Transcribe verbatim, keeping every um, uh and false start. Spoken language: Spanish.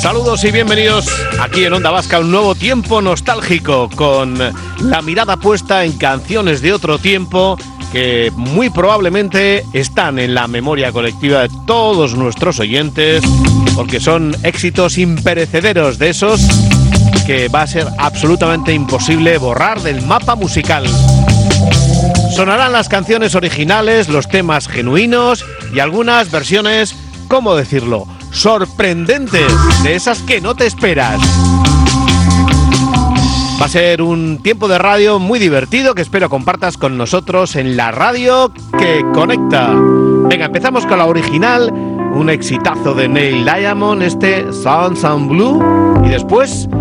Saludos y bienvenidos aquí en Onda Vasca, un nuevo tiempo nostálgico con la mirada puesta en canciones de otro tiempo que muy probablemente están en la memoria colectiva de todos nuestros oyentes porque son éxitos imperecederos, de esos que va a ser absolutamente imposible borrar del mapa musical. Sonarán las canciones originales, los temas genuinos y algunas versiones, ¿cómo decirlo?, sorprendentes, de esas que no te esperas. Va a ser un tiempo de radio muy divertido que espero compartas con nosotros en la radio que conecta. Venga, empezamos con la original, un exitazo de Neil Diamond, este Sounds and Blue, y después